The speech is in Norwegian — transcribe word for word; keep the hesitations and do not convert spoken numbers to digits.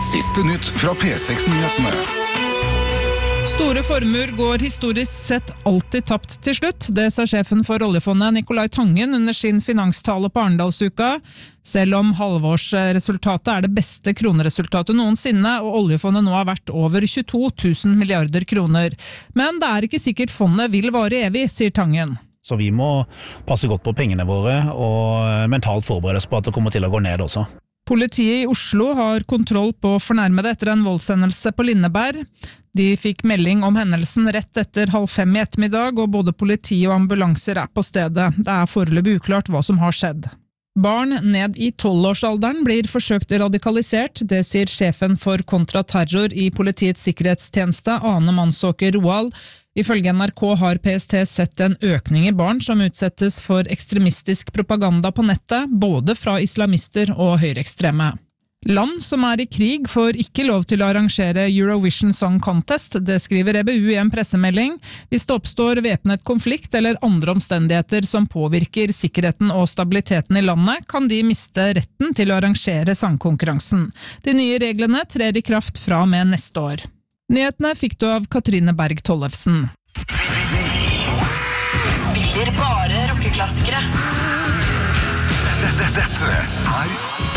Siste nytt fra P seks-nyhetene. Store formuer går historisk sett alltid tapt til slutt. Det sa sjefen for oljefondet Nicolai Tangen under sin finanstale på Arendalsuka. Selv om halvårsresultatet er det beste kroneresultatet noensinne, og oljefondet nå har vært over tjueto tusen milliarder kroner. Men det er ikke sikkert fondet vil vare evig, sier Tangen. Så vi må passe godt på pengene våre og mentalt forberede oss på at det kommer til å gå ned også. Politiet i Oslo har kontroll på fornærmede etter en voldshendelse på Lindeberg. De fikk melding om hendelsen rett etter halv fem i ettermiddag, og både politi og ambulanser er på stedet. Det er foreløpig uklart hva som har skjedd. Barn ned i tolvårsalderen blir forsøkt radikalisert, det sier sjefen for kontraterror i Politiets sikkerhetstjeneste, Ane Mansåker Roald. Ifølge N R K har P S T sett en økning i barn som utsettes for ekstremistisk propaganda på nettet, både fra islamister og høyreekstreme. Land som er i krig får ikke lov til å arrangere Eurovision Song Contest, det skriver E B U i en pressemelding. Hvis det oppstår væpnet konflikt eller andre omstendigheter som påvirker sikkerheten og stabiliteten i landet, kan de miste retten til å arrangere sangkonkurransen. De nye reglene trer i kraft fra og med neste år. Nyhetene fikk du av Katrine Berg Tollefsen. Spiller bare rockeklassikere. Dette er